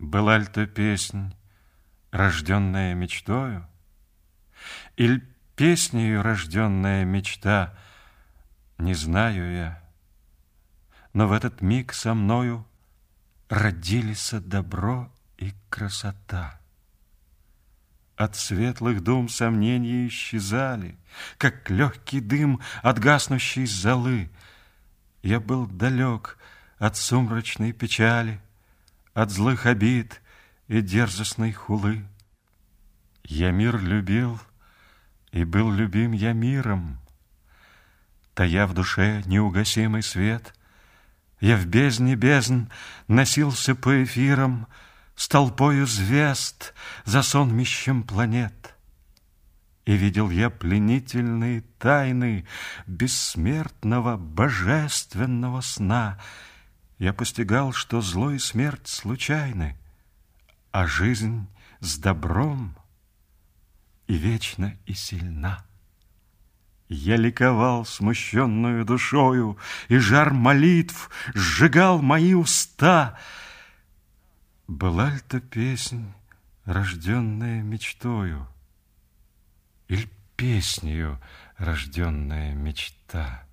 Была ли то песнь, рожденная мечтою, или песнею рожденная мечта, не знаю я, но в этот миг со мною родились добро и красота. От светлых дум сомнения исчезали, как легкий дым от гаснущей золы. Я был далек от сумрачной печали, от злых обид и дерзостной хулы. Я мир любил, и был любим я миром. Тая в душе неугасимый свет, я в бездне бездн носился по эфирам с толпою звезд за сонмищем планет. И видел я пленительные тайны бессмертного божественного сна. Я постигал, что зло и смерть случайны, а жизнь с добром и вечна и сильна. Я ликовал смущенную душою, и жар молитв сжигал мои уста. Была ли то песнь, рожденная мечтою, или песнею рожденная мечта?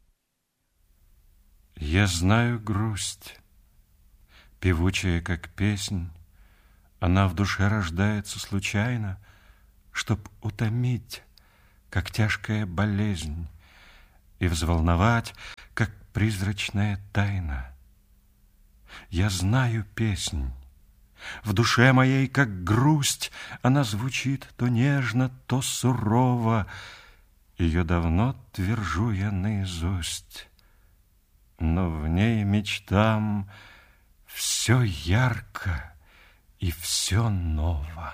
Я знаю грусть, певучая, как песнь, она в душе рождается случайно, чтоб утомить, как тяжкая болезнь, и взволновать, как призрачная тайна. Я знаю песнь, в душе моей, как грусть, она звучит то нежно, то сурово. Ее давно твержу я наизусть, но в ней мечтам все ярко и все ново.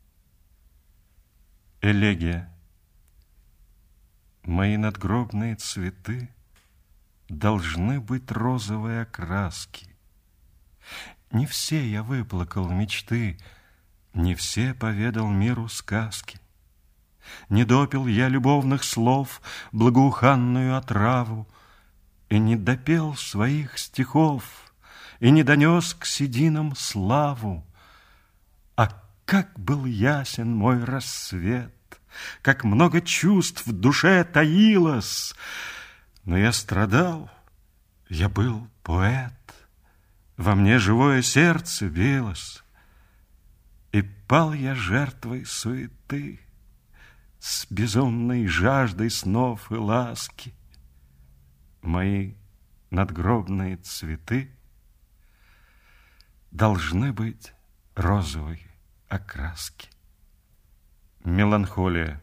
Элегия. Мои надгробные цветы должны быть розовой окраски. Не все я выплакал мечты, не все поведал миру сказки. Не допил я любовных слов благоуханную отраву, и не допел своих стихов, и не донес к сединам славу. А как был ясен мой рассвет, как много чувств в душе таилось! Но я страдал, я был поэт, во мне живое сердце билось, и пал я жертвой суеты с безумной жаждой снов и ласки. Мои надгробные цветы должны быть розовой окраски. Меланхолия.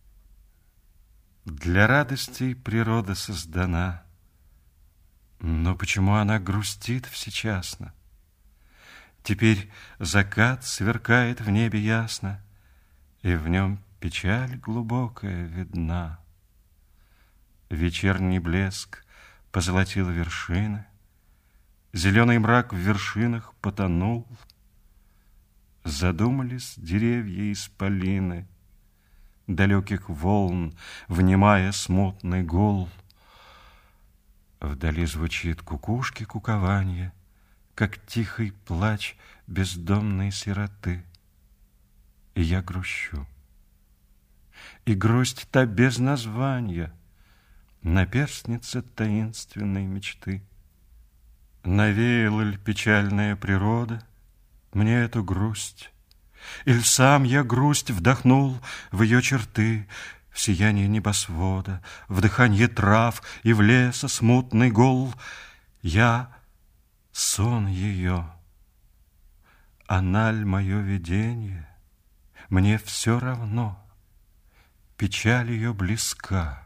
Для радостей природа создана, но почему она грустит всечасно? Теперь закат сверкает в небе ясно, и в нем печаль глубокая видна. Вечерний блеск позолотил вершины, зеленый мрак в вершинах потонул. Задумались деревья исполины, далеких волн, внимая смутный гул. Вдали звучит кукушки кукованье, как тихий плач бездомной сироты. И я грущу, и грусть та без названия, наперстница таинственной мечты. Навеяла ли печальная природа мне эту грусть, или сам я грусть вдохнул в ее черты, в сияние небосвода, в дыханье трав и в леса смутный гул? Я сон ее, она ль мое видение? Мне все равно, печаль ее близка.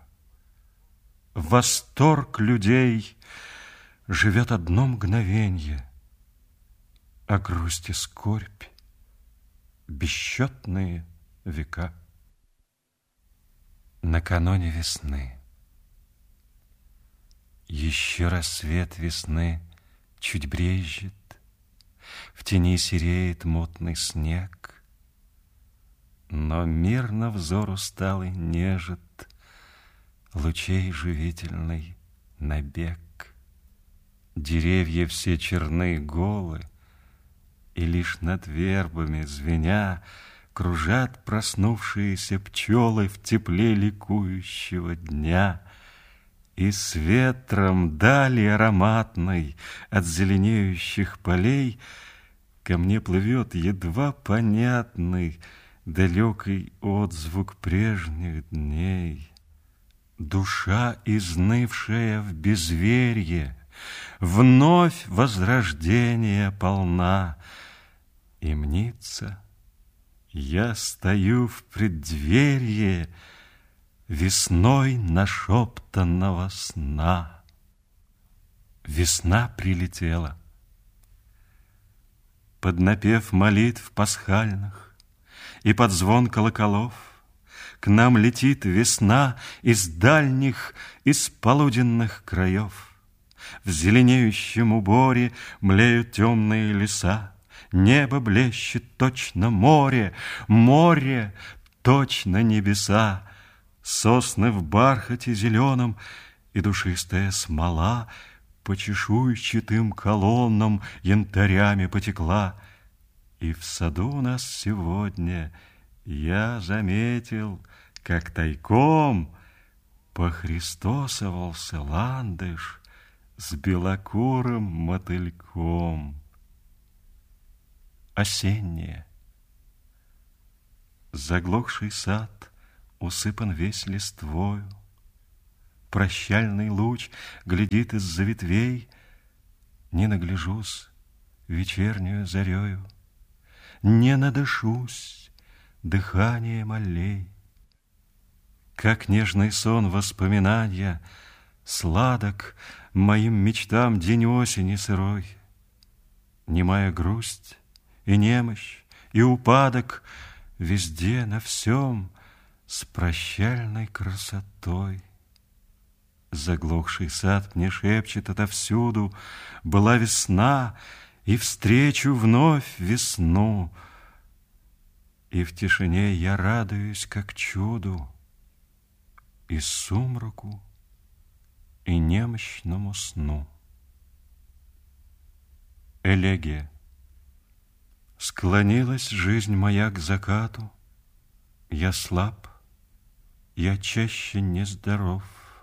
Восторг людей живет одно мгновенье, а грусть и скорбь бесчетные века. Накануне весны. Еще рассвет весны чуть брезжит, в тени сереет мутный снег, но мирно взор усталый нежит лучей живительный набег. Деревья все черны и голы, И лишь над вербами звеня кружат проснувшиеся пчелы в тепле ликующего дня. И с ветром дали ароматной от зеленеющих полей ко мне плывет едва понятный далекий отзвук прежних дней. Душа, изнывшая в безверье, вновь возрождения полна, и мнится, я стою в преддверье весной нашептанного сна. Весна прилетела. Под напев молитв пасхальных и под звон колоколов к нам летит весна из дальних, из полуденных краев. В зеленеющем уборе млеют темные леса, небо блещет точно море, море точно небеса. Сосны в бархате зеленом и душистая смола по чешуйчатым колоннам янтарями потекла. И в саду у нас сегодня я заметил, как тайком похристосовался ландыш с белокурым мотыльком. Осеннее. Заглохший сад усыпан весь листвою. Прощальный луч глядит из-за ветвей. Не нагляжусь вечернюю зарею, не надышусь дыханием аллей. Как нежный сон воспоминанья сладок моим мечтам день осени сырой. Немая грусть и немощь и упадок везде, на всем с прощальной красотой. Заглохший сад мне шепчет отовсюду: была весна, и встречу вновь весну. И в тишине я радуюсь, как чуду, и сумраку, и немощному сну. Элегия. Склонилась жизнь моя к закату, я слаб, я чаще нездоров.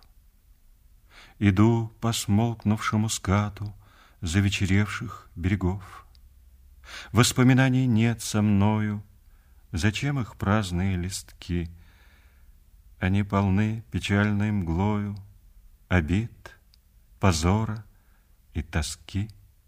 Иду по смолкнувшему скату завечеревших берегов. Воспоминаний нет со мною, зачем их праздные листки? Они полны печальной мглою обид, позора и тоски.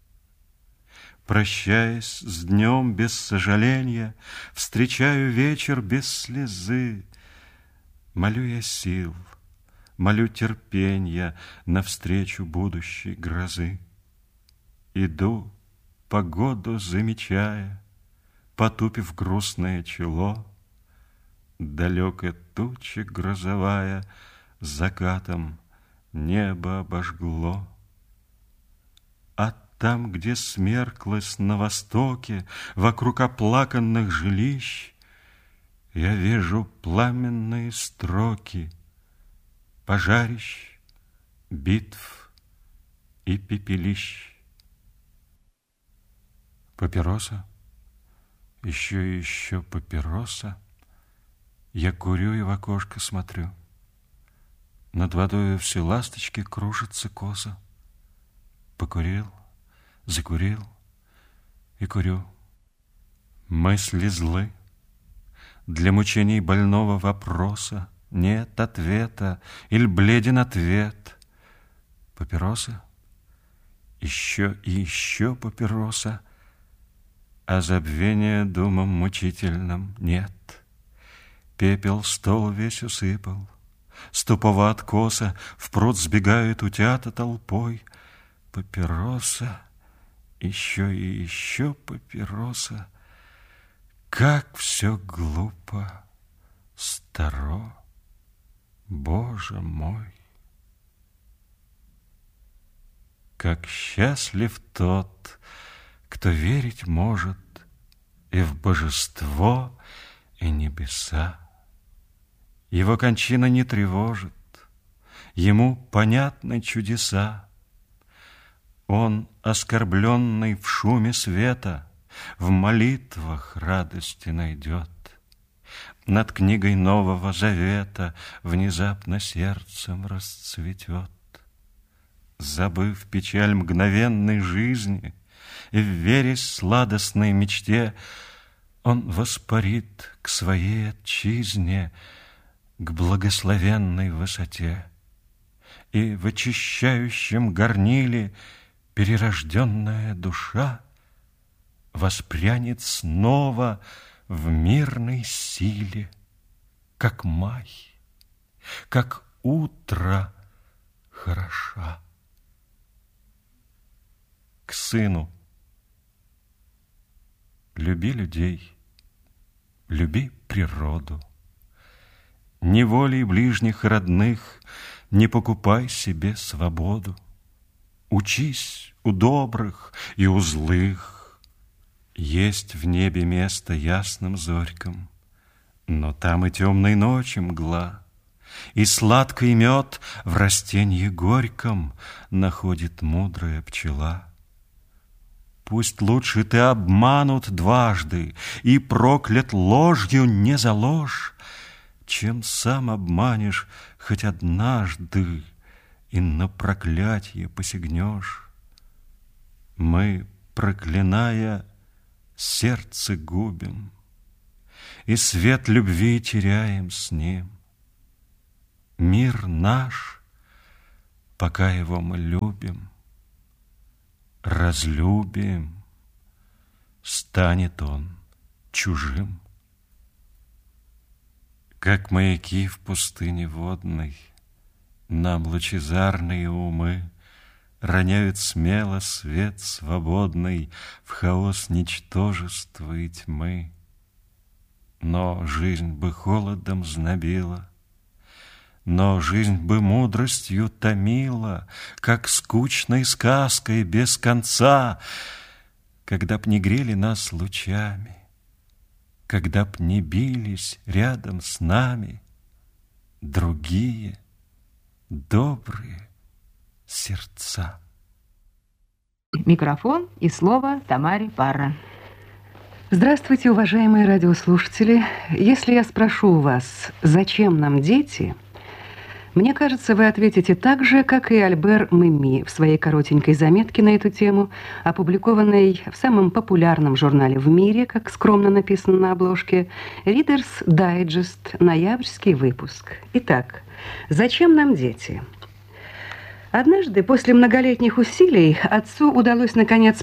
Прощаясь с днем без сожаления, встречаю вечер без слезы. Молю я сил, молю терпенья навстречу будущей грозы. Иду, погоду замечая, потупив грустное чело. Далекая туча грозовая закатом небо обожгло. А там, где смерклось на востоке, вокруг оплаканных жилищ, я вижу пламенные строки пожарищ, битв и пепелищ. Папироса, еще и еще папироса. Я курю и в окошко смотрю. Над водою все ласточки кружатся косо. Покурил, закурил и курю. Мысли злы. Для мучений больного вопроса нет ответа, или бледен ответ. Папироса, еще и еще папироса, а забвения думам мучительным нет. Пепел стол весь усыпал, с тупого откоса в пруд сбегают утята толпой. Папироса, еще и еще папироса. Как все глупо, старо, Боже мой! Как счастлив тот, кто верить может и в божество, и небеса. Его кончина не тревожит, ему понятны чудеса. Он, оскорбленный в шуме света, в молитвах радости найдет. Над книгой Нового Завета внезапно сердцем расцветет. Забыв печаль мгновенной жизни и вверясь сладостной мечте, он воспарит к своей отчизне, к благословенной высоте. И в очищающем горниле перерожденная душа воспрянет снова в мирной силе, как май, как утро хороша. К сыну: люби людей, люби природу, неволей ближних и родных не покупай себе свободу. Учись у добрых и у злых. Есть в небе место ясным зорькам, но там и темной ночи мгла, и сладкий мед в растенье горьком находит мудрая пчела. Пусть лучше ты обманут дважды и проклят ложью не за ложь, чем сам обманешь хоть однажды и на проклятье посягнешь. Мы, проклиная, сердце губим, и свет любви теряем с ним. Мир наш, пока его мы любим, разлюбим, станет он чужим. Как маяки в пустыне водной, нам лучезарные умы роняют смело свет свободный в хаос ничтожества и тьмы. Но жизнь бы холодом знобила, но жизнь бы мудростью томила, как скучной сказкой без конца, когда б не грели нас лучами, когда б не бились рядом с нами другие добрые сердца. Микрофон и слово Тамаре Парра. Здравствуйте, уважаемые радиослушатели. Если я спрошу у вас, зачем нам дети, мне кажется, вы ответите так же, как и Альбер Меми в своей коротенькой заметке на эту тему, опубликованной в самом популярном журнале в мире, как скромно написано на обложке, Reader's Digest, ноябрьский выпуск. Итак, зачем нам дети? Однажды, после многолетних усилий, отцу удалось наконец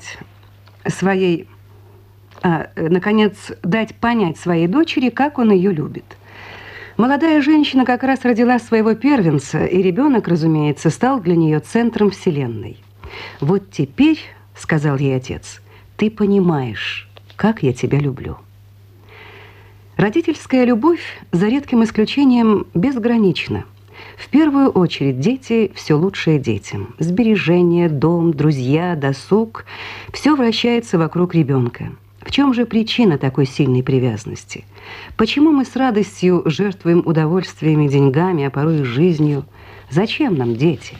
дать понять своей дочери, как он ее любит. Молодая женщина как раз родила своего первенца, и ребенок, разумеется, стал для нее центром вселенной. «Вот теперь, — сказал ей отец, — ты понимаешь, как я тебя люблю». Родительская любовь, за редким исключением, безгранична. В первую очередь дети – все лучшее детям. Сбережения, дом, друзья, досуг – все вращается вокруг ребенка. В чем же причина такой сильной привязанности? Почему мы с радостью жертвуем удовольствиями, деньгами, а порой и жизнью? Зачем нам дети?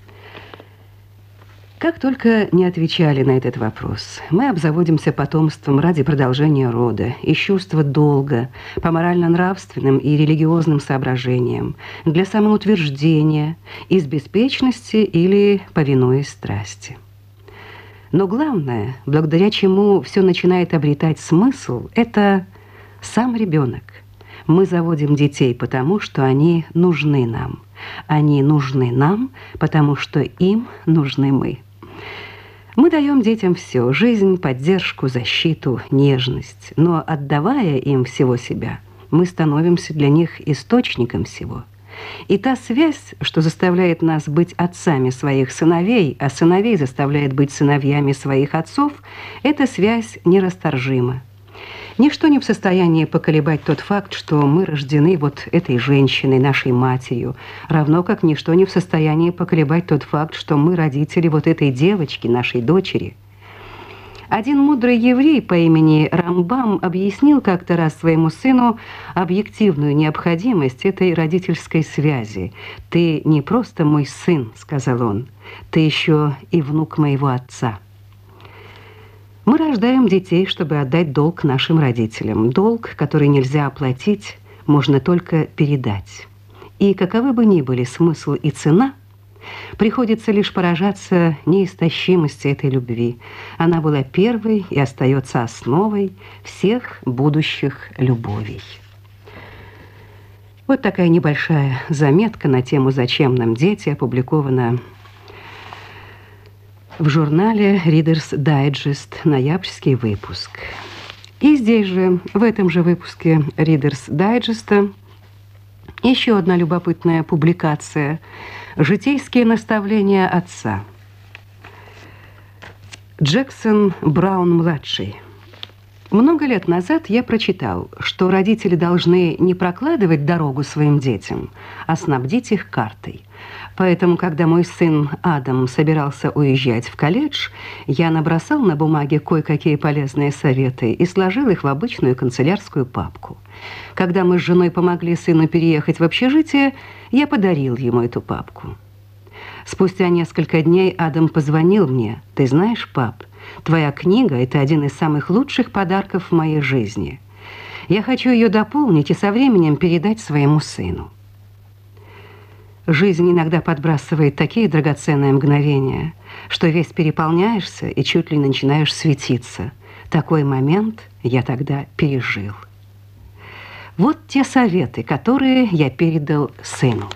Как только не отвечали на этот вопрос, мы обзаводимся потомством ради продолжения рода, из чувства долга, по морально-нравственным и религиозным соображениям, для самоутверждения, из беспечности или повинуясь страсти. Но главное, благодаря чему все начинает обретать смысл, это сам ребенок. Мы заводим детей потому, что они нужны нам. Они нужны нам, потому что им нужны мы. Мы даем детям все – жизнь, поддержку, защиту, нежность. Но отдавая им всего себя, мы становимся для них источником всего. И та связь, что заставляет нас быть отцами своих сыновей, а сыновей заставляет быть сыновьями своих отцов, эта связь нерасторжима. Ничто не в состоянии поколебать тот факт, что мы рождены вот этой женщиной, нашей матерью, равно как ничто не в состоянии поколебать тот факт, что мы родители вот этой девочки, нашей дочери. Один мудрый еврей по имени Рамбам объяснил как-то раз своему сыну объективную необходимость этой родительской связи. «Ты не просто мой сын, — сказал он, — ты еще и внук моего отца». Мы Мы рождаем детей, чтобы отдать долг нашим родителям. Долг, который нельзя оплатить, можно только передать. И каковы бы ни были смысл и цена, приходится лишь поражаться неистощимости этой любви. Она была первой и остается основой всех будущих любовей. Вот такая небольшая заметка на тему «Зачем нам дети» опубликована в журнале Reader's Digest, ноябрьский выпуск. И здесь же, в этом же выпуске Reader's Digest, еще одна любопытная публикация «Житейские наставления отца». Джексон Браун-младший. Много лет назад я прочитал, что родители должны не прокладывать дорогу своим детям, а снабдить их картой. Поэтому, когда мой сын Адам собирался уезжать в колледж, я набросал на бумаге кое-какие полезные советы и сложил их в обычную канцелярскую папку. Когда мы с женой помогли сыну переехать в общежитие, я подарил ему эту папку. Спустя несколько дней Адам позвонил мне. «Ты знаешь, пап, твоя книга – это один из самых лучших подарков в моей жизни. Я хочу ее дополнить и со временем передать своему сыну». Жизнь иногда подбрасывает такие драгоценные мгновения, что весь переполняешься и чуть ли начинаешь светиться. Такой момент я тогда пережил. Вот те советы, которые я передал сыну.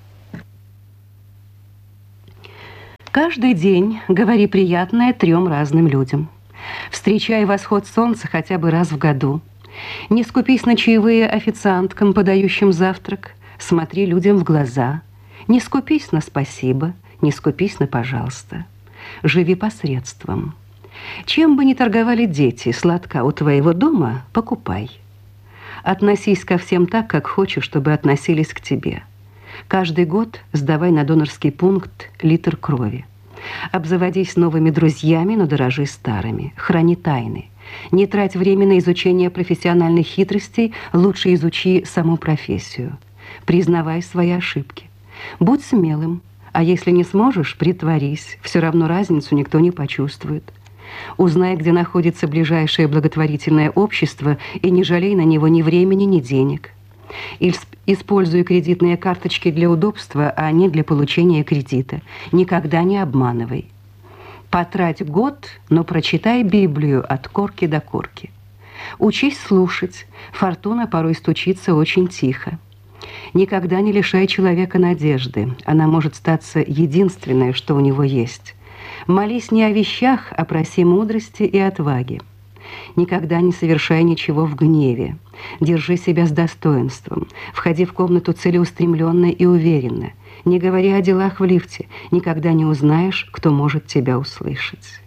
Каждый день говори приятное 3 разным людям. Встречай восход солнца хотя бы раз в году. Не скупись на чаевые официанткам, подающим завтрак. Смотри людям в глаза. Не скупись на спасибо, не скупись на пожалуйста. Живи посредством. Чем бы ни торговали дети, сладка у твоего дома покупай. Относись ко всем так, как хочешь, чтобы относились к тебе. Каждый год сдавай на донорский пункт литр крови. Обзаводись новыми друзьями, но дорожи старыми. Храни тайны. Не трать время на изучение профессиональных хитростей, лучше изучи саму профессию. Признавай свои ошибки. Будь смелым, а если не сможешь, притворись. Все равно разницу никто не почувствует. Узнай, где находится ближайшее благотворительное общество, и не жалей на него ни времени, ни денег. Используй кредитные карточки для удобства, а не для получения кредита. Никогда не обманывай. Потрать год, но прочитай Библию от корки до корки. Учись слушать. Фортуна порой стучится очень тихо. Никогда не лишай человека надежды. Она может статься единственное, что у него есть. Молись не о вещах, а проси мудрости и отваги. Никогда не совершай ничего в гневе. Держи себя с достоинством. Входи в комнату целеустремленно и уверенно. Не говори о делах в лифте. Никогда не узнаешь, кто может тебя услышать.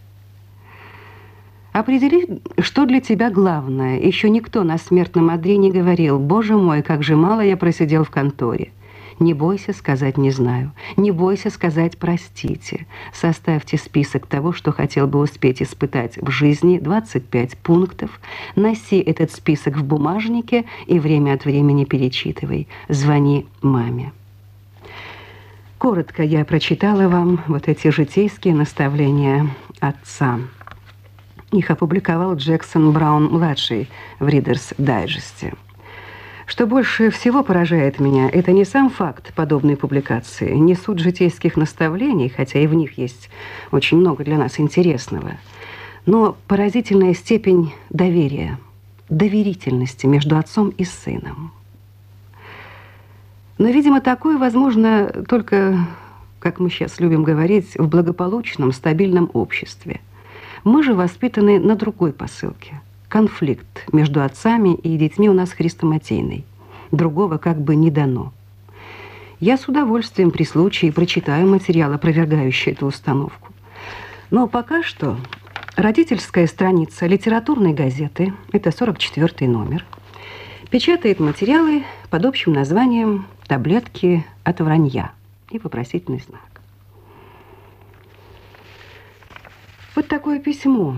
Определи, что для тебя главное. Еще никто на смертном одре не говорил: «Боже мой, как же мало я просидел в конторе». Не бойся сказать «не знаю». Не бойся сказать «простите». Составьте список того, что хотел бы успеть испытать в жизни, 25 пунктов. Носи этот список в бумажнике и время от времени перечитывай. Звони маме. Коротко я прочитала вам вот эти житейские наставления отца. Их опубликовал Джексон Браун-младший в Reader's Digest. Что больше всего поражает меня, это не сам факт подобной публикации, не суть житейских наставлений, хотя и в них есть очень много для нас интересного, но поразительная степень доверия, доверительности между отцом и сыном. Но, видимо, такое возможно только, как мы сейчас любим говорить, в благополучном, стабильном обществе. Мы же воспитаны на другой посылке. Конфликт между отцами и детьми у нас хрестоматийный. Другого как бы не дано. Я с удовольствием при случае прочитаю материал, опровергающий эту установку. Но пока что родительская страница литературной газеты, это 44-й номер, печатает материалы под общим названием «Таблетки от вранья» и вопросительный знак. Вот такое письмо,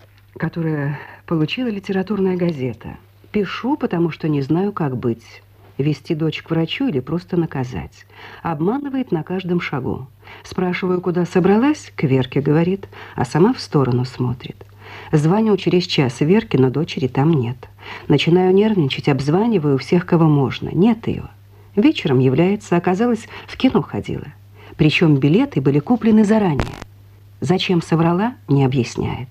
которое получила литературная газета. Пишу, потому что не знаю, как быть. Вести дочь к врачу или просто наказать. Обманывает на каждом шагу. Спрашиваю, куда собралась? К Верке, говорит, а сама в сторону смотрит. Звоню через час Верке, но дочери там нет. Начинаю нервничать, обзваниваю всех, кого можно. Нет ее. Вечером является, оказалось, в кино ходила. Причем билеты были куплены заранее. Зачем соврала, не объясняет.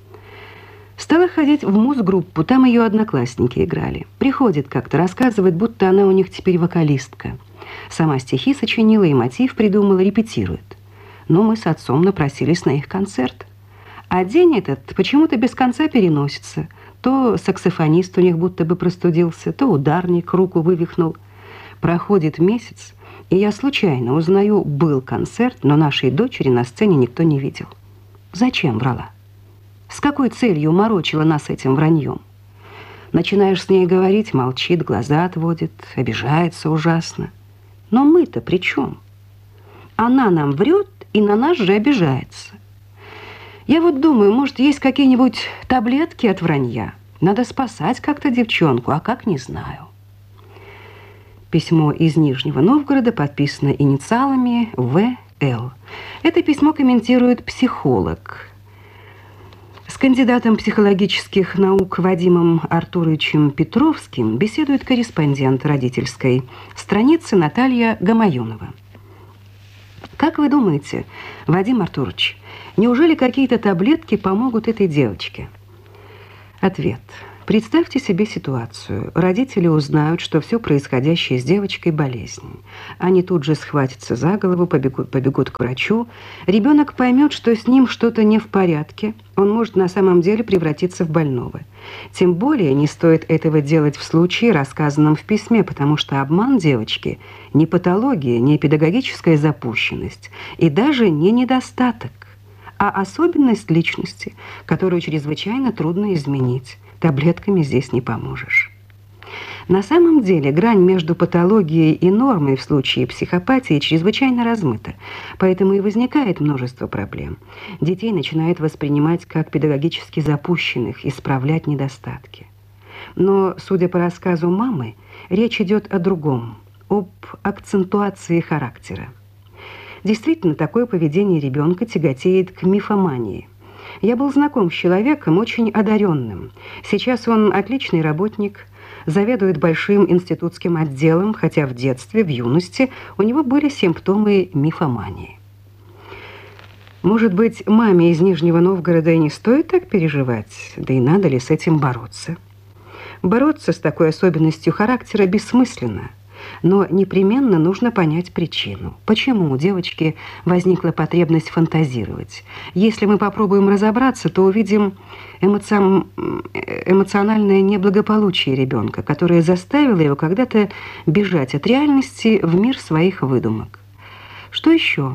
Стала ходить в муз-группу, там ее одноклассники играли. Приходит как-то, рассказывает, будто она у них теперь вокалистка. Сама стихи сочинила и мотив придумала, репетирует. Но мы с отцом напросились на их концерт. А день этот почему-то без конца переносится. То саксофонист у них будто бы простудился, то ударник руку вывихнул. Проходит месяц, и я случайно узнаю, был концерт, но нашей дочери на сцене никто не видел. Зачем врала? С какой целью морочила нас этим враньем? Начинаешь с ней говорить, молчит, глаза отводит, обижается ужасно. Но мы-то при чем? Она нам врет и на нас же обижается. Я вот думаю, может, есть какие-нибудь таблетки от вранья? Надо спасать как-то девчонку, а как, не знаю. Письмо из Нижнего Новгорода подписано инициалами В.Л. Это письмо комментирует психолог. С кандидатом психологических наук Вадимом Артуровичем Петровским беседует корреспондент родительской страницы Наталья Гамаюнова. Как вы думаете, Вадим Артурович, неужели какие-то таблетки помогут этой девочке? Ответ. Представьте себе ситуацию. Родители узнают, что все происходящее с девочкой – болезнь. Они тут же схватятся за голову, побегут к врачу. Ребенок поймет, что с ним что-то не в порядке. Он может на самом деле превратиться в больного. Тем более не стоит этого делать в случае, рассказанном в письме, потому что обман девочки – не патология, не педагогическая запущенность и даже не недостаток, а особенность личности, которую чрезвычайно трудно изменить. Таблетками здесь не поможешь. На самом деле грань между патологией и нормой в случае психопатии чрезвычайно размыта, поэтому и возникает множество проблем. Детей начинают воспринимать как педагогически запущенных, исправлять недостатки. Но, судя по рассказу мамы, речь идет о другом, об акцентуации характера. Действительно, такое поведение ребенка тяготеет к мифомании. Я был знаком с человеком очень одаренным. Сейчас он отличный работник, заведует большим институтским отделом, хотя в детстве, в юности у него были симптомы мифомании. Может быть, маме из Нижнего Новгорода и не стоит так переживать, да и надо ли с этим бороться? Бороться с такой особенностью характера бессмысленно. Но непременно нужно понять причину. Почему у девочки возникла потребность фантазировать? Если мы попробуем разобраться, то увидим эмоциональное неблагополучие ребенка, которое заставило его когда-то бежать от реальности в мир своих выдумок. Что еще?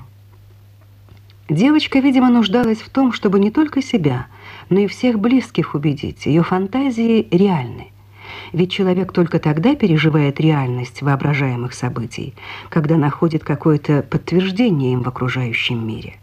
Девочка, видимо, нуждалась в том, чтобы не только себя, но и всех близких убедить. Ее фантазии реальны. Ведь человек только тогда переживает реальность воображаемых событий, когда находит какое-то подтверждение им в окружающем мире.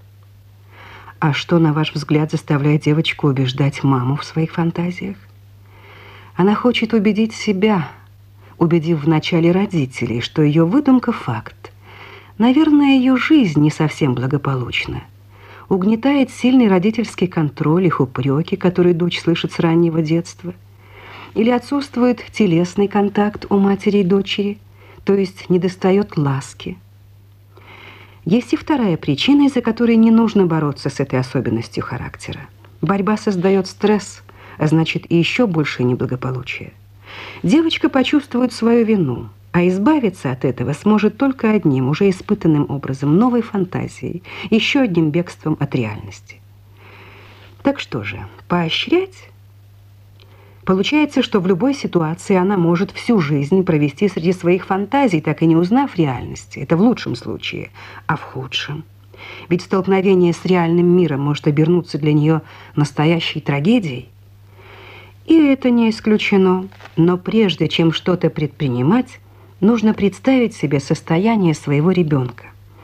А что, на ваш взгляд, заставляет девочку убеждать маму в своих фантазиях? Она хочет убедить себя, убедив вначале родителей, что ее выдумка – факт. Наверное, ее жизнь не совсем благополучна. Угнетает сильный родительский контроль, их упреки, которые дочь слышит с раннего детства. Или отсутствует телесный контакт у матери и дочери, то есть недостает ласки. Есть и вторая причина, из-за которой не нужно бороться с этой особенностью характера. Борьба создает стресс, а значит и еще большее неблагополучие. Девочка почувствует свою вину, а избавиться от этого сможет только одним, уже испытанным образом, новой фантазией, еще одним бегством от реальности. Так что же, поощрять? Получается, что в любой ситуации она может всю жизнь провести среди своих фантазий, так и не узнав реальности. Это в лучшем случае, а в худшем. Ведь столкновение с реальным миром может обернуться для нее настоящей трагедией. И это не исключено. Но прежде чем что-то предпринимать, нужно представить себе состояние своего ребенка.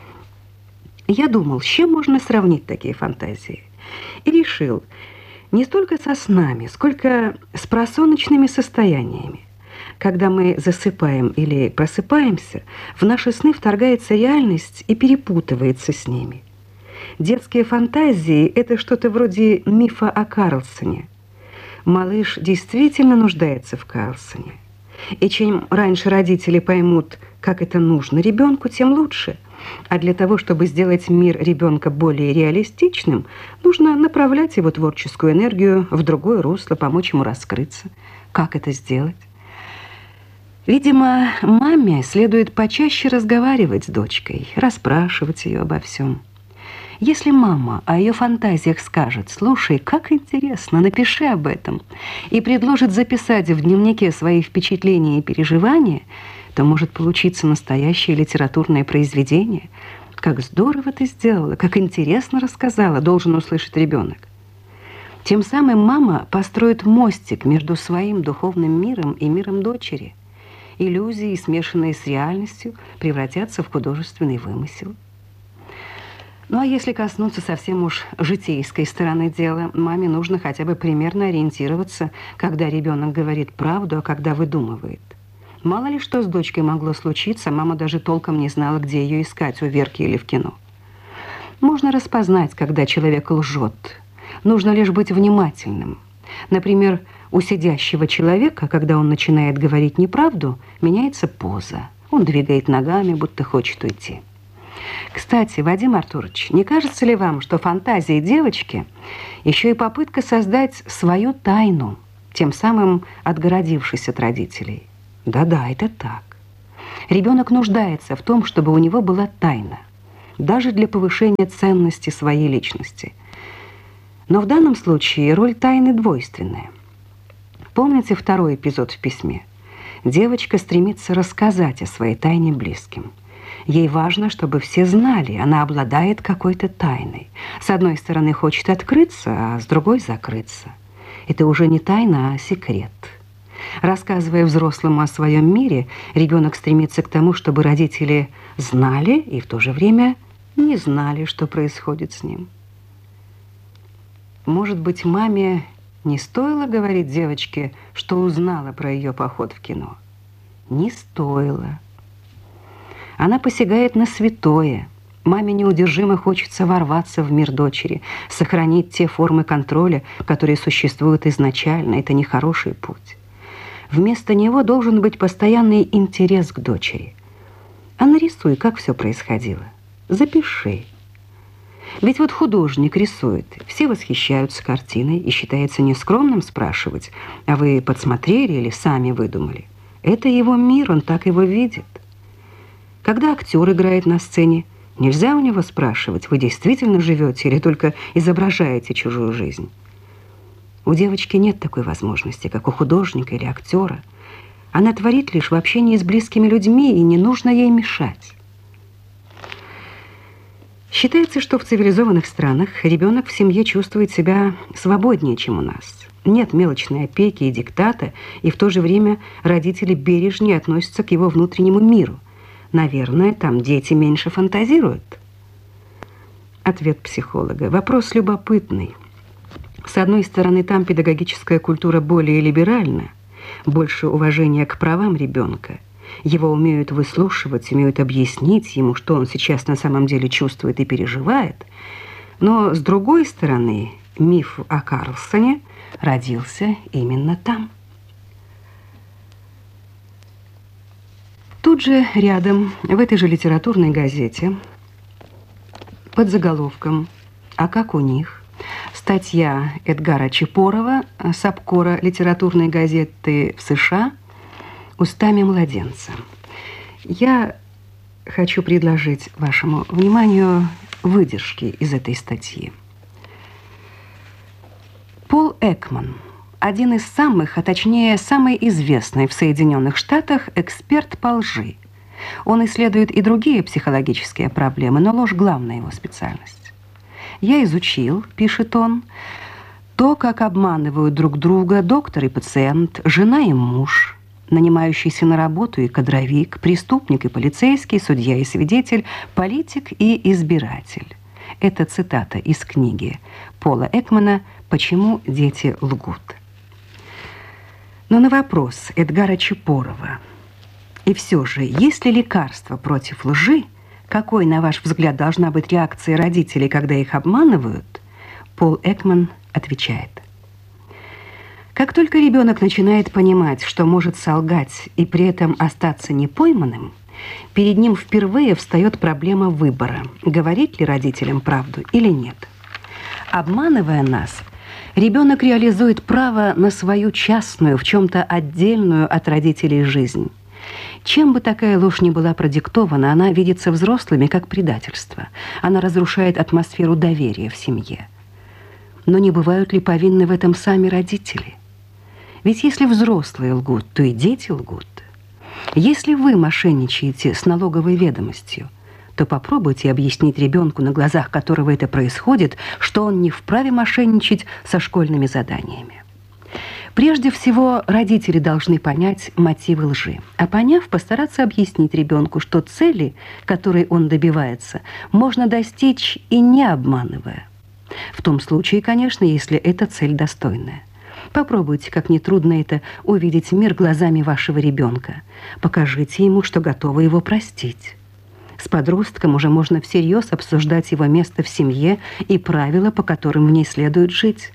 Я думал, с чем можно сравнить такие фантазии. И решил, не столько со снами, сколько с просоночными состояниями. Когда мы засыпаем или просыпаемся, в наши сны вторгается реальность и перепутывается с ними. Детские фантазии – это что-то вроде мифа о Карлсоне. Малыш действительно нуждается в Карлсоне. И чем раньше родители поймут, как это нужно ребенку, тем лучше. А для того, чтобы сделать мир ребенка более реалистичным, нужно направлять его творческую энергию в другое русло, помочь ему раскрыться. Как это сделать? Видимо, маме следует почаще разговаривать с дочкой, расспрашивать ее обо всем. Если мама о ее фантазиях скажет: «Слушай, как интересно, напиши об этом», и предложит записать в дневнике свои впечатления и переживания, то может получиться настоящее литературное произведение. Как здорово ты сделала, как интересно рассказала, должен услышать ребенок. Тем самым мама построит мостик между своим духовным миром и миром дочери. Иллюзии, смешанные с реальностью, превратятся в художественный вымысел. Ну а если коснуться совсем уж житейской стороны дела, маме нужно хотя бы примерно ориентироваться, когда ребенок говорит правду, а когда выдумывает. Мало ли что с дочкой могло случиться, мама даже толком не знала, где ее искать, у Верки или в кино. Можно распознать, когда человек лжет. Нужно лишь быть внимательным. Например, у сидящего человека, когда он начинает говорить неправду, меняется поза. Он двигает ногами, будто хочет уйти. Кстати, Вадим Артурович, не кажется ли вам, что фантазия девочки еще и попытка создать свою тайну, тем самым отгородившись от родителей? Да-да, это так. Ребенок нуждается в том, чтобы у него была тайна, даже для повышения ценности своей личности. Но в данном случае роль тайны двойственная. Помните второй эпизод в письме? Девочка стремится рассказать о своей тайне близким. Ей важно, чтобы все знали, она обладает какой-то тайной. С одной стороны хочет открыться, а с другой закрыться. Это уже не тайна, а секрет. Рассказывая взрослому о своем мире, ребенок стремится к тому, чтобы родители знали и в то же время не знали, что происходит с ним. Может быть, маме не стоило говорить девочке, что узнала про ее поход в кино? Не стоило. Она посягает на святое. Маме неудержимо хочется ворваться в мир дочери, сохранить те формы контроля, которые существуют изначально. Это нехороший путь. Вместо него должен быть постоянный интерес к дочери. А нарисуй, как все происходило. Запиши. Ведь вот художник рисует, все восхищаются картиной, и считается нескромным спрашивать: а вы подсмотрели или сами выдумали? Это его мир, он так его видит. Когда актер играет на сцене, нельзя у него спрашивать: вы действительно живете или только изображаете чужую жизнь? У девочки нет такой возможности, как у художника или актера. Она творит лишь в общении с близкими людьми, и не нужно ей мешать. Считается, что в цивилизованных странах ребенок в семье чувствует себя свободнее, чем у нас. Нет мелочной опеки и диктата, и в то же время родители бережнее относятся к его внутреннему миру. Наверное, там дети меньше фантазируют. Ответ психолога. Вопрос любопытный. С одной стороны, там педагогическая культура более либеральна, больше уважения к правам ребенка. Его умеют выслушивать, умеют объяснить ему, что он сейчас на самом деле чувствует и переживает. Но с другой стороны, миф о Карлсоне родился именно там. Тут же рядом, в этой же литературной газете, под заголовком «А как у них?» статья Эдгара Чепорова с обкора литературной газеты в США «Устами младенца». Я хочу предложить вашему вниманию выдержки из этой статьи. Пол Экман – один из самых, а точнее самый известный в Соединенных Штатах эксперт по лжи. Он исследует и другие психологические проблемы, но ложь – главная его специальность. «Я изучил, — пишет он, — то, как обманывают друг друга доктор и пациент, жена и муж, нанимающийся на работу и кадровик, преступник и полицейский, судья и свидетель, политик и избиратель». Это цитата из книги Пола Экмана «Почему дети лгут». Но на вопрос Эдгара Чепорова: и все же, есть ли лекарство против лжи, какой, на ваш взгляд, должна быть реакция родителей, когда их обманывают, Пол Экман отвечает: как только ребенок начинает понимать, что может солгать и при этом остаться непойманным, перед ним впервые встает проблема выбора, говорить ли родителям правду или нет. Обманывая нас, ребенок реализует право на свою частную, в чем-то отдельную от родителей жизнь. Чем бы такая ложь ни была продиктована, она видится взрослыми как предательство. Она разрушает атмосферу доверия в семье. Но не бывают ли повинны в этом сами родители? Ведь если взрослые лгут, то и дети лгут. Если вы мошенничаете с налоговой ведомостью, то попробуйте объяснить ребенку, на глазах которого это происходит, что он не вправе мошенничать со школьными заданиями. Прежде всего, родители должны понять мотивы лжи, а поняв, постараться объяснить ребенку, что цели, которой он добивается, можно достичь и не обманывая. В том случае, конечно, если эта цель достойная. Попробуйте, как нетрудно это, увидеть мир глазами вашего ребенка. Покажите ему, что готовы его простить. С подростком уже можно всерьез обсуждать его место в семье и правила, по которым в ней следует жить.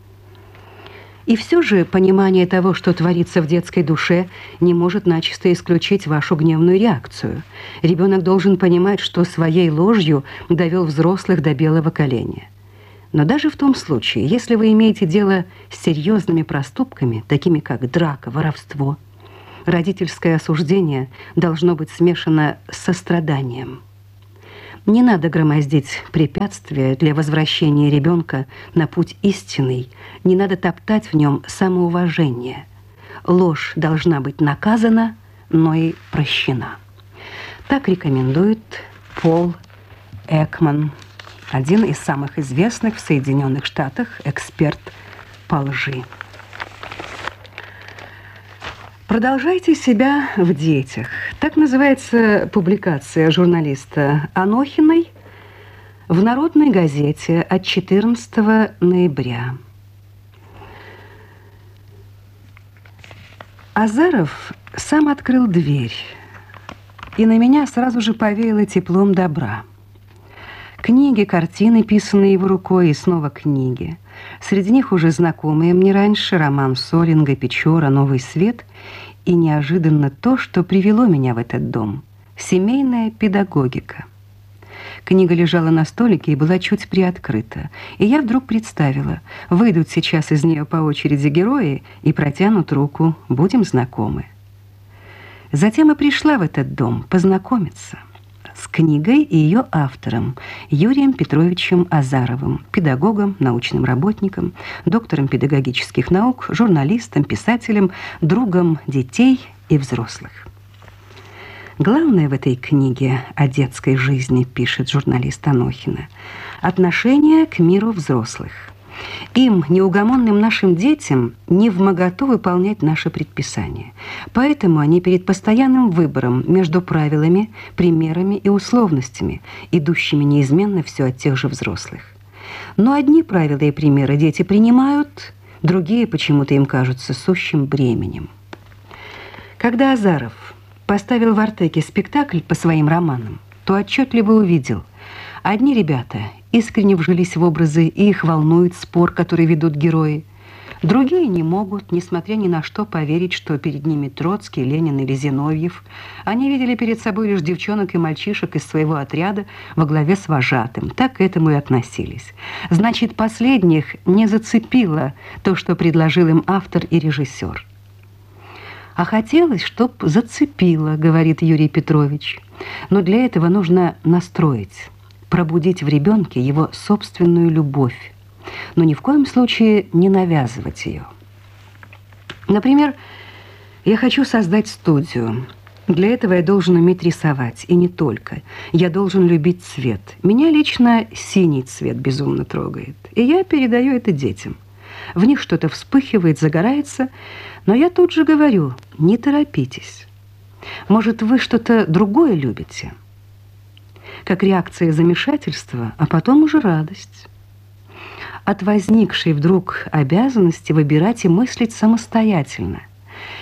И все же понимание того, что творится в детской душе, не может начисто исключить вашу гневную реакцию. Ребенок должен понимать, что своей ложью довел взрослых до белого коленя. Но даже в том случае, если вы имеете дело с серьезными проступками, такими как драка, воровство, родительское осуждение должно быть смешано с состраданием. Не надо громоздить препятствия для возвращения ребенка на путь истинный, не надо топтать в нем самоуважение. Ложь должна быть наказана, но и прощена. Так рекомендует Пол Экман, один из самых известных в Соединенных Штатах эксперт по лжи. Продолжайте себя в детях. Так называется публикация журналиста Анохиной в «Народной газете» от 14 ноября. Азаров сам открыл дверь, и на меня сразу же повеяло теплом добра. Книги, картины, писанные его рукой, и снова книги. Среди них уже знакомые мне раньше роман Солинга, Печора, «Новый свет», и неожиданно то, что привело меня в этот дом – семейная педагогика. Книга лежала на столике и была чуть приоткрыта, и я вдруг представила, выйдут сейчас из нее по очереди герои и протянут руку, будем знакомы. Затем и пришла в этот дом познакомиться с книгой и ее автором Юрием Петровичем Азаровым, педагогом, научным работником, доктором педагогических наук, журналистом, писателем, другом детей и взрослых. Главное в этой книге о детской жизни, пишет журналист Анохина, отношение к миру взрослых. Им, неугомонным нашим детям, невмоготу выполнять наши предписания. Поэтому они перед постоянным выбором между правилами, примерами и условностями, идущими неизменно все от тех же взрослых. Но одни правила и примеры дети принимают, другие почему-то им кажутся сущим бременем. Когда Азаров поставил в Артеке спектакль по своим романам, то отчетливо увидел: одни ребята искренне вжились в образы, и их волнует спор, который ведут герои. Другие не могут, несмотря ни на что, поверить, что перед ними Троцкий, Ленин или Зиновьев. Они видели перед собой лишь девчонок и мальчишек из своего отряда во главе с вожатым. Так к этому и относились. Значит, последних не зацепило то, что предложил им автор и режиссер. А хотелось, чтоб зацепило, говорит Юрий Петрович. Но для этого нужно настроить, пробудить в ребенке его собственную любовь, но ни в коем случае не навязывать ее. Например, я хочу создать студию. Для этого я должен уметь рисовать, и не только. Я должен любить цвет. Меня лично синий цвет безумно трогает, и я передаю это детям. В них что-то вспыхивает, загорается, но я тут же говорю: не торопитесь. Может, вы что-то другое любите? Как реакция замешательства, а потом уже радость. От возникшей вдруг обязанности выбирать и мыслить самостоятельно.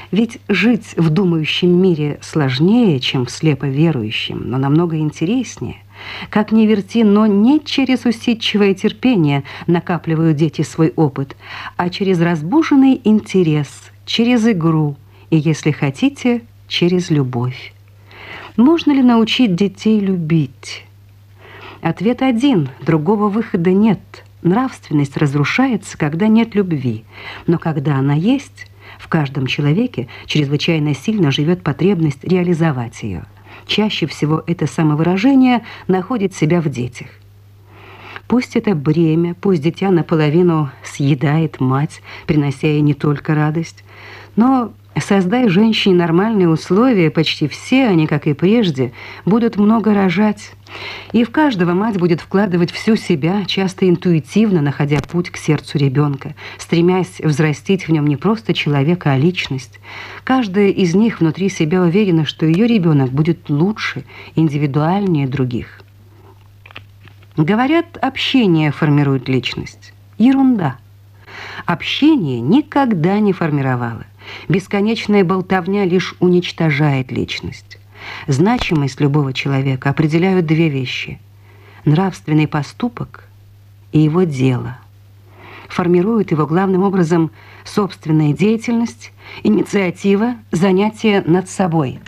Ведь жить в думающем мире сложнее, чем в слепо верующем, но намного интереснее. Как ни верти, но не через усидчивое терпение накапливают дети свой опыт, а через разбуженный интерес, через игру и, если хотите, через любовь. Можно ли научить детей любить? Ответ один, другого выхода нет. Нравственность разрушается, когда нет любви, но когда она есть, в каждом человеке чрезвычайно сильно живет потребность реализовать ее. Чаще всего это самовыражение находит себя в детях. Пусть это бремя, пусть дитя наполовину съедает мать, принося ей не только радость, но создай женщине нормальные условия, почти все они, как и прежде, будут много рожать. И в каждого мать будет вкладывать всю себя, часто интуитивно находя путь к сердцу ребенка, стремясь взрастить в нем не просто человека, а личность. Каждая из них внутри себя уверена, что ее ребенок будет лучше, индивидуальнее других. Говорят, общение формирует личность. Ерунда. Общение никогда не формировало. Бесконечная болтовня лишь уничтожает личность. Значимость любого человека определяют две вещи: нравственный поступок и его дело. Формирует его главным образом собственная деятельность, инициатива, занятие над собой.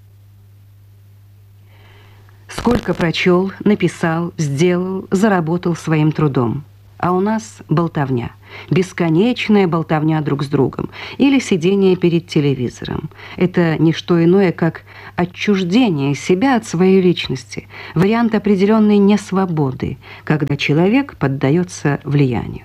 Сколько прочел, написал, сделал, заработал своим трудом. А у нас болтовня, бесконечная болтовня друг с другом или сидение перед телевизором. Это не что иное, как отчуждение себя от своей личности, вариант определенной несвободы, когда человек поддается влиянию.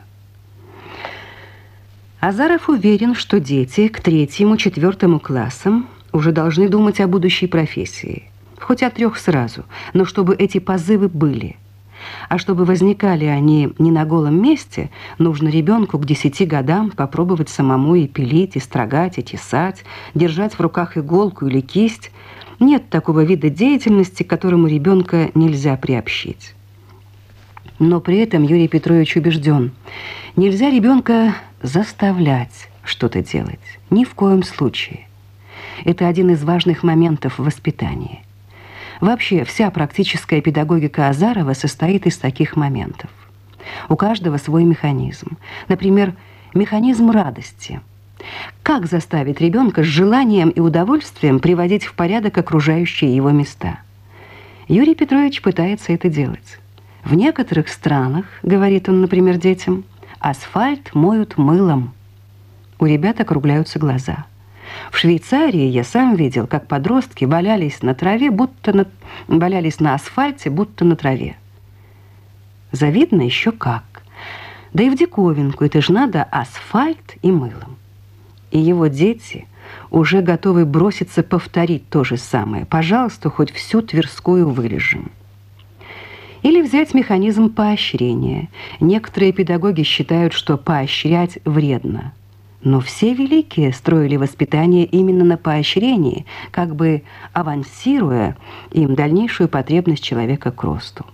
Азаров уверен, что дети к 3-4 классам уже должны думать о будущей профессии, хоть о 3 сразу, но чтобы эти позывы были. А чтобы возникали они не на голом месте, нужно ребенку к 10 годам попробовать самому и пилить, и строгать, и тесать, держать в руках иголку или кисть. Нет такого вида деятельности, к которому ребенка нельзя приобщить. Но при этом Юрий Петрович убежден, нельзя ребенка заставлять что-то делать. Ни в коем случае. Это один из важных моментов в воспитании. Вообще, вся практическая педагогика Азарова состоит из таких моментов. У каждого свой механизм. Например, механизм радости. Как заставить ребенка с желанием и удовольствием приводить в порядок окружающие его места? Юрий Петрович пытается это делать. В некоторых странах, говорит он, например, детям, асфальт моют мылом. У ребят округляются глаза. В Швейцарии я сам видел, как подростки валялись на асфальте, будто на траве. Завидно еще как. Да и в диковинку, это ж надо асфальт и мылом. И его дети уже готовы броситься повторить то же самое. Пожалуйста, хоть всю Тверскую вылежим. Или взять механизм поощрения. Некоторые педагоги считают, что поощрять вредно. Но все великие строили воспитание именно на поощрении, как бы авансируя им дальнейшую потребность человека к росту.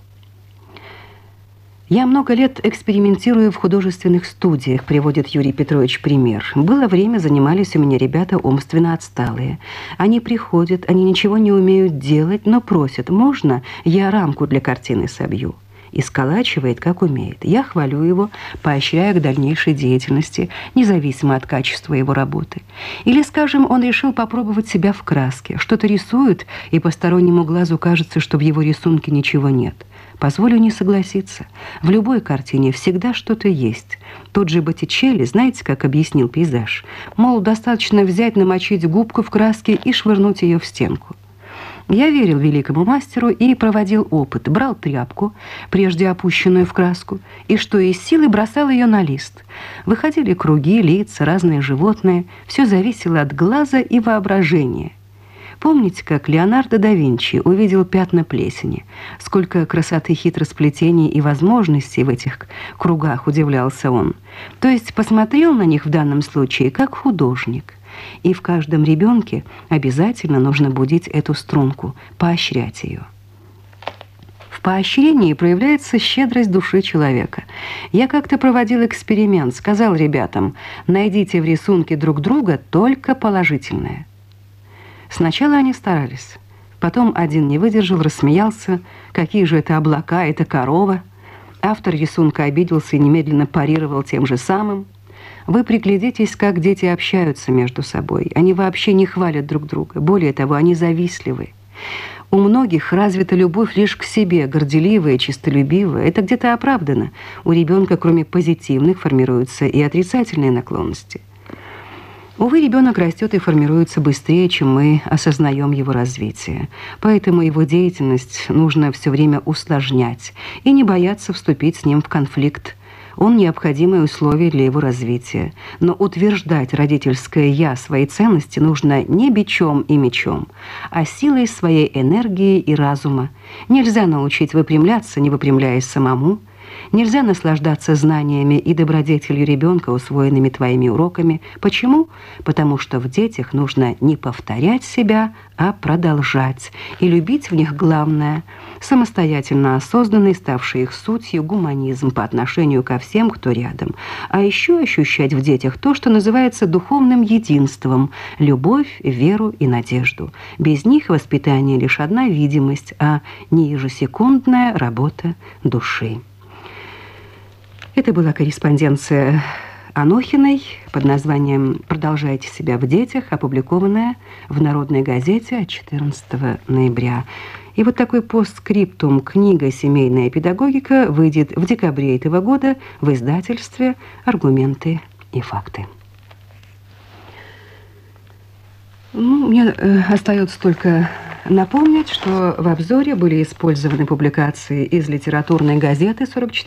«Я много лет экспериментирую в художественных студиях», приводит Юрий Петрович пример. «Было время, занимались у меня ребята умственно отсталые. Они приходят, они ничего не умеют делать, но просят: можно я рамку для картины собью?» И сколачивает, как умеет. Я хвалю его, поощряя к дальнейшей деятельности, независимо от качества его работы. Или, скажем, он решил попробовать себя в краске. Что-то рисует, и постороннему глазу кажется, что в его рисунке ничего нет. Позволю не согласиться. В любой картине всегда что-то есть. Тот же Боттичелли, знаете, как объяснил пейзаж? Мол, достаточно взять, намочить губку в краске и швырнуть ее в стенку. Я верил великому мастеру и проводил опыт. Брал тряпку, прежде опущенную в краску, и что из силы бросал ее на лист. Выходили круги, лица, разные животные. Все зависело от глаза и воображения. Помните, как Леонардо да Винчи увидел пятна плесени? Сколько красоты, хитросплетений и возможностей в этих кругах, удивлялся он. То есть посмотрел на них в данном случае как художник. И в каждом ребенке обязательно нужно будить эту струнку, поощрять ее. В В поощрении проявляется щедрость души человека. Я как-то проводил эксперимент, сказал ребятам: найдите в рисунке друг друга только положительное. Сначала они старались. Потом один не выдержал, рассмеялся. Какие же это облака, это корова. Автор рисунка обиделся и немедленно парировал тем же самым. Вы приглядитесь, как дети общаются между собой. Они вообще не хвалят друг друга. Более того, они завистливы. У многих развита любовь лишь к себе, горделивая, честолюбивая. Это где-то оправдано. У ребенка, кроме позитивных, формируются и отрицательные наклонности. Увы, ребенок растет и формируется быстрее, чем мы осознаем его развитие. Поэтому его деятельность нужно все время усложнять и не бояться вступить с ним в конфликт. Он необходимое условие для его развития. Но утверждать родительское «я», свои ценности нужно не бичом и мечом, а силой своей энергии и разума. Нельзя научить выпрямляться, не выпрямляясь самому. Нельзя наслаждаться знаниями и добродетелью ребенка, усвоенными твоими уроками. Почему? Потому что в детях нужно не повторять себя, а продолжать. И любить в них главное – самостоятельно осознанный, ставший их сутью, гуманизм по отношению ко всем, кто рядом. А еще ощущать в детях то, что называется духовным единством – любовь, веру и надежду. Без них воспитание лишь одна видимость, а не ежесекундная работа души. Это была корреспонденция Анохиной под названием «Продолжайте себя в детях», опубликованная в «Народной газете» от 14 ноября. И вот такой постскриптум: книга «Семейная педагогика» выйдет в декабре этого года в издательстве «Аргументы и факты». Мне остается только напомнить, что в обзоре были использованы публикации из литературной газеты 44